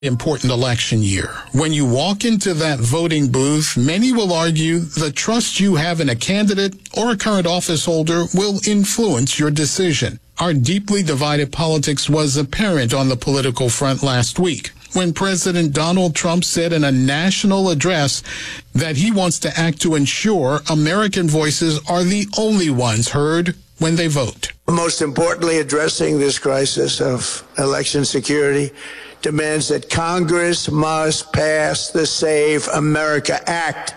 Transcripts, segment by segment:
Important election year. When you walk into that voting booth, many will argue the trust you have in a candidate or a current office holder will influence your decision. Our deeply divided politics was apparent on the political front last week when President Donald Trump said in a national address that he wants to act to ensure American voices are the only ones heard when they vote. Most importantly, addressing this crisis of election security demands that Congress must pass the Save America Act.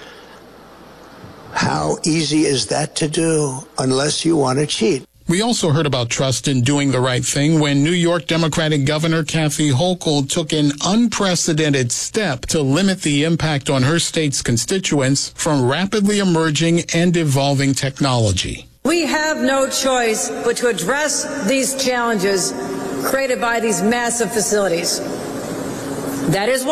How easy is that to do unless you want to cheat? We also heard about trust in doing the right thing when New York Democratic Governor Kathy Hochul took an unprecedented step to limit the impact on her state's constituents from rapidly emerging and evolving technology. We have no choice but to address these challenges created by these massive facilities. That is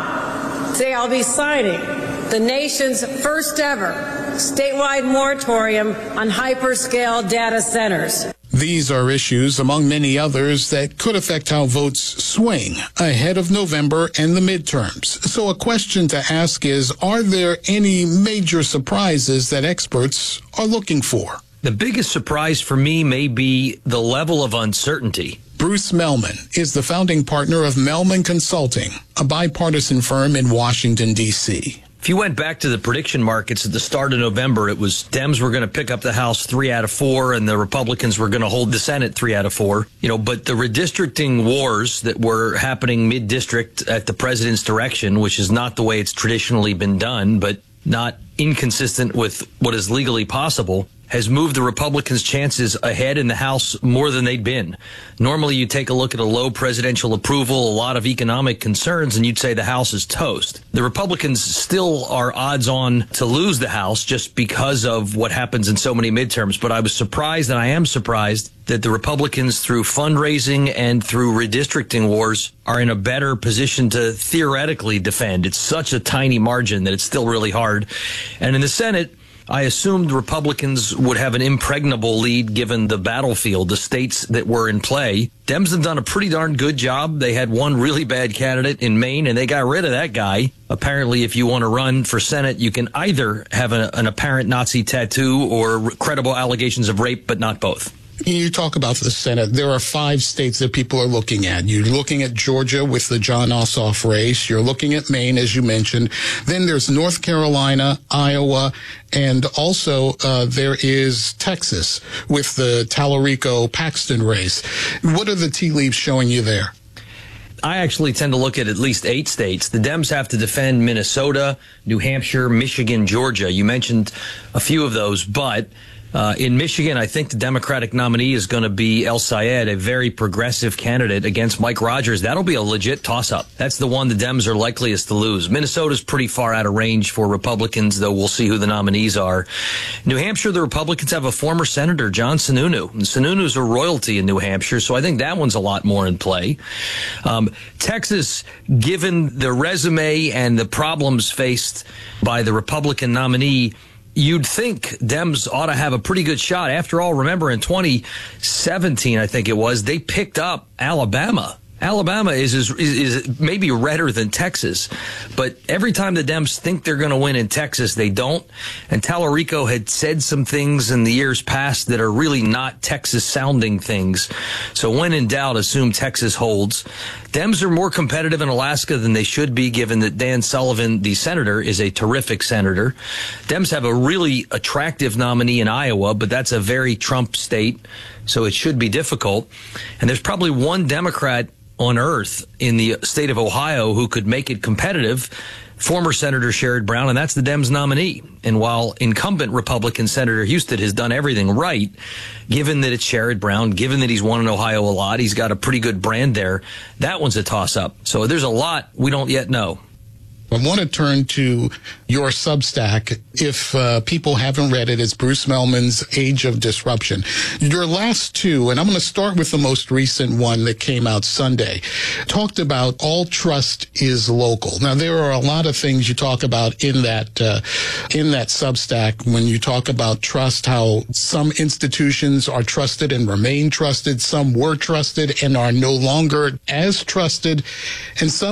why today I'll be signing the nation's first ever statewide moratorium on hyperscale data centers. These are issues, among many others, that could affect how votes swing ahead of November and the midterms. So a question to ask is, are there any major surprises that experts are looking for? The biggest surprise for me may be the level of uncertainty. Bruce Mehlman is the founding partner of Mehlman Consulting, a bipartisan firm in Washington, D.C. If you went back to the prediction markets at the start of November, it was Dems were going to pick up the House 3 out of 4 and the Republicans were going to hold the Senate 3 out of 4. But the redistricting wars that were happening mid-district at the president's direction, which is not the way it's traditionally been done, but not inconsistent with what is legally possible, has moved the Republicans' chances ahead in the House more than they'd been. Normally, you take a look at a low presidential approval, a lot of economic concerns, and you'd say the House is toast. The Republicans still are odds on to lose the House just because of what happens in so many midterms. But I was surprised, and I am surprised, that the Republicans, through fundraising and through redistricting wars, are in a better position to theoretically defend. It's such a tiny margin that it's still really hard. And in the Senate, I assumed Republicans would have an impregnable lead given the battlefield, the states that were in play. Dems have done a pretty darn good job. They had one really bad candidate in Maine, and they got rid of that guy. Apparently, if you want to run for Senate, you can either have an apparent Nazi tattoo or credible allegations of rape, but not both. You talk about the Senate. There are 5 states that people are looking at. You're looking at Georgia with the Jon Ossoff race. You're looking at Maine, as you mentioned. Then there's North Carolina, Iowa, and also there is Texas with the Tallarico-Paxton race. What are the tea leaves showing you there? I actually tend to look at least 8 states. The Dems have to defend Minnesota, New Hampshire, Michigan, Georgia. You mentioned a few of those, but in Michigan, I think the Democratic nominee is going to be El Sayed, a very progressive candidate against Mike Rogers. That'll be a legit toss-up. That's the one the Dems are likeliest to lose. Minnesota's pretty far out of range for Republicans, though we'll see who the nominees are. New Hampshire, the Republicans have a former senator, John Sununu. And Sununu's a royalty in New Hampshire, so I think that one's a lot more in play. Texas, given the resume and the problems faced by the Republican nominee, you'd think Dems ought to have a pretty good shot. After all, remember in 2017, I think it was, they picked up Alabama. Alabama is maybe redder than Texas, but every time the Dems think they're going to win in Texas, they don't. And Tallarico had said some things in the years past that are really not Texas-sounding things. So when in doubt, assume Texas holds. Dems are more competitive in Alaska than they should be, given that Dan Sullivan, the senator, is a terrific senator. Dems have a really attractive nominee in Iowa, but that's a very Trump state, so it should be difficult. And there's probably one Democrat on earth in the state of Ohio who could make it competitive, former Senator Sherrod Brown, and that's the Dems nominee. And while incumbent Republican Senator Husted has done everything right, given that it's Sherrod Brown, given that he's won in Ohio a lot, he's got a pretty good brand there, that one's a toss-up. So there's a lot we don't yet know. I want to turn to your Substack. If people haven't read it, it's Bruce Mehlman's Age of Disruption. Your last two, and I'm going to start with the most recent one that came out Sunday, talked about all trust is local. Now, there are a lot of things you talk about in that Substack when you talk about trust, how some institutions are trusted and remain trusted, some were trusted and are no longer as trusted, and some